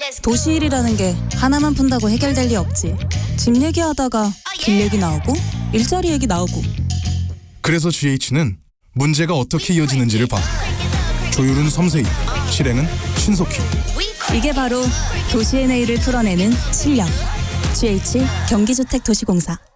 도시일이라는 게 하나만 푼다고 해결될 리 없지. 집 얘기하다가 길 얘기 나오고 일자리 얘기 나오고. 그래서 GH는 문제가 어떻게 이어지는지를 봐. 조율은 섬세히, 실행은 신속히. 이게 바로 도시의 내일을 풀어내는 실력. GH 경기주택도시공사.